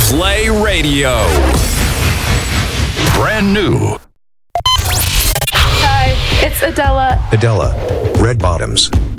Play Radio. Brand new. Hi, it's Adela. Adela, Red Bottoms.